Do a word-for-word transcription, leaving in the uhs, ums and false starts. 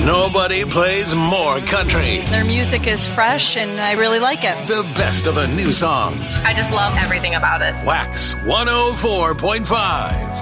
Nobody plays more country. Their music is fresh, and I really like it. The best of the new songs. I just love everything about it. Wax one oh four point five.